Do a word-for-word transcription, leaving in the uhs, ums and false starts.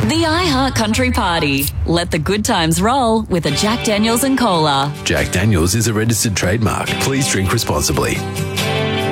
The iHeart Country Party. Let the good times roll with a Jack Daniels and Cola. Jack Daniels is a registered trademark. Please drink responsibly.